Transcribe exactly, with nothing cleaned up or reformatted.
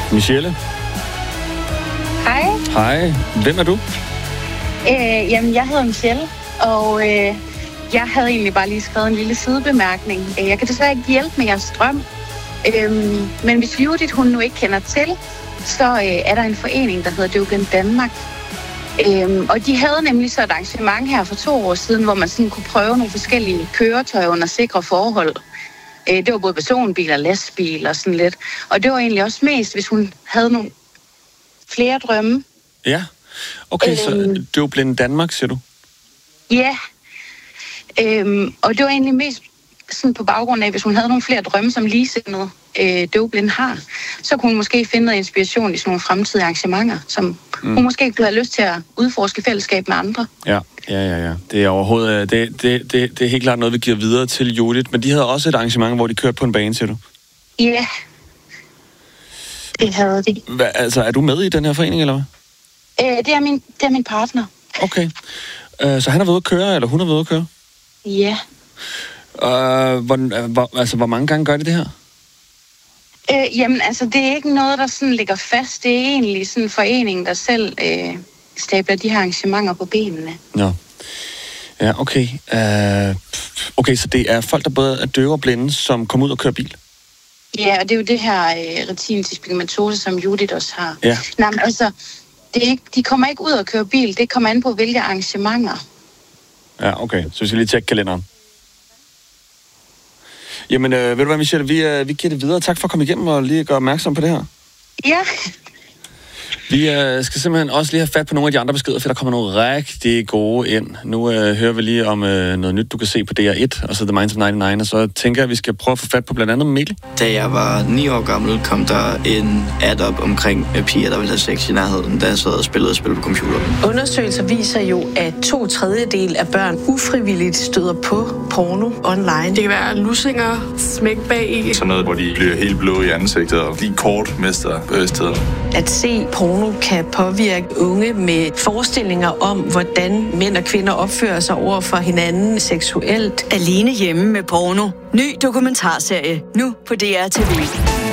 Michelle? Hej. Hej. Hvem er du? Øh, jamen, jeg hedder Michelle, og øh, jeg havde egentlig bare lige skrevet en lille sidebemærkning. Jeg kan desværre ikke hjælpe med jeres drøm, øh, men hvis Judith, hun nu ikke kender til, så øh, er der en forening, der hedder Døvblind Danmark. Øh, og de havde nemlig så et arrangement her for to år siden, hvor man sådan kunne prøve nogle forskellige køretøjer under sikre forhold. Øh, det var både personbil og lastbil og sådan lidt. Og det var egentlig også mest, hvis hun havde nogle flere drømme. Ja. Okay, så Øhm. Døvblind Danmark, siger du? Ja, øhm, og det var egentlig mest sådan på baggrund af, hvis hun havde nogle flere drømme, som ligesindede øh, døvblinde har, så kunne hun måske finde noget inspiration i sådan nogle fremtidige arrangementer, som mm. hun måske kunne have lyst til at udforske fællesskab med andre. Ja, ja, ja, ja. Det er overhovedet, det, det, det, det er helt klart noget, vi giver videre til Judith, men de havde også et arrangement, hvor de kørte på en bane, siger du? Ja, det havde de. Hva, altså, er du med i den her forening, eller hvad? Øh, det, er min, det er min partner. Okay. Øh, så han er ved at køre, eller hun er ved at køre? Ja. Øh, hvor, hvor, altså, hvor mange gange gør de det her? Øh, jamen, altså, det er ikke noget, der sådan ligger fast. Det er egentlig sådan en forening, der selv øh, stabler de her arrangementer på benene. Nå. Ja, okay. Øh, okay, så det er folk, der både er døve og blinde, som kommer ud og kører bil? Ja, og det er jo det her øh, retinitis pigmentosa, som Judith også har. Ja. Nej, men altså, det er ikke, de kommer ikke ud og køre bil. Det kommer an på, hvilke arrangementer. Ja, okay. Så vi skal lige tjekke kalenderen. Jamen, øh, ved du hvad, Michelle? Vi, øh, vi giver det videre. Tak for at komme igennem og lige gøre opmærksom på det her. Ja. Vi øh, skal simpelthen også lige have fat på nogle af de andre beskeder, for der kommer nogle rigtig gode ind. Nu øh, hører vi lige om øh, noget nyt, du kan se på D R et, og så The Minds of nioghalvfems, og så tænker jeg, at vi skal prøve at få fat på blandt andet Mikkel. Da jeg var ni år gammel, kom der en ad op omkring piger, der ville have sex i nærheden, da jeg sad og spillede spil på computeren. Undersøgelser viser jo, at to tredjedel af børn ufrivilligt støder på porno online. Det kan være lussinger, smæk bag i. Sådan noget, hvor de bliver helt blå i ansigtet, og de kort mister bevidstheden. At se porno kan påvirke unge med forestillinger om, hvordan mænd og kvinder opfører sig over for hinanden seksuelt. Alene hjemme med porno. Ny dokumentarserie, nu på D R T V.